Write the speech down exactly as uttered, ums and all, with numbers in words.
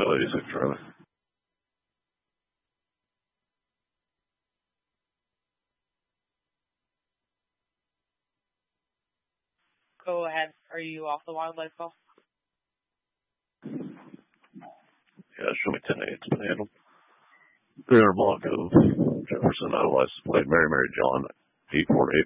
Hotel eighty-six, Charlie. Go ahead. Are you off the wildlife call? Yeah, show me ten eight. It's been handled. three hundred block of Jefferson, out of license plate, Mary Mary John, eight four eight.